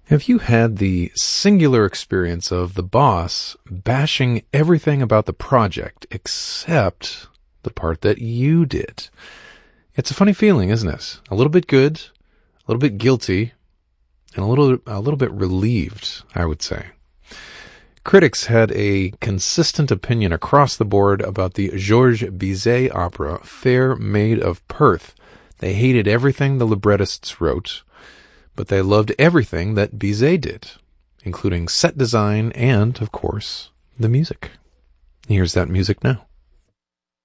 Have you had the singular experience of the boss bashing everything about the project except the part that you did? It's a funny feeling, isn't it? A little bit good, a little bit guilty, and a little bit relieved, I would say. Critics had a consistent opinion across the board about the Georges Bizet opera, Fair Maid of Perth. They hated everything the librettists wrote, but they loved everything that Bizet did, including set design and, of course, the music. Here's that music now.